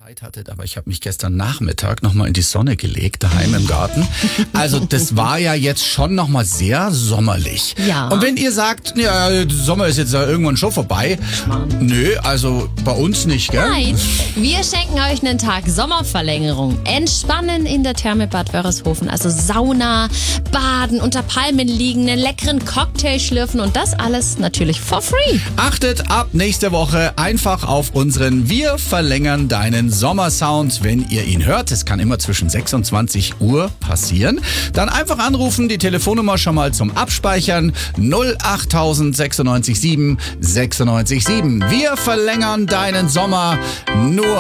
Zeit hattet, aber ich habe mich gestern Nachmittag nochmal in die Sonne gelegt, daheim im Garten. Also das war ja jetzt schon nochmal sehr sommerlich. Ja. Und wenn ihr sagt, ja, Sommer ist jetzt ja irgendwann schon vorbei. Nö, also bei uns nicht, gell? Nein, wir schenken euch einen Tag Sommerverlängerung. Entspannen in der Therme Bad Wörishofen. Also Sauna, Baden, unter Palmen liegen, einen leckeren Cocktail schlürfen und das alles natürlich for free. Achtet ab nächste Woche einfach auf unseren Wir verlängern deinen Sommersound. Wenn ihr ihn hört, es kann immer zwischen 26 Uhr passieren, dann einfach anrufen, die Telefonnummer schon mal zum Abspeichern 08000 96 7 96 7. Wir verlängern deinen Sommer nur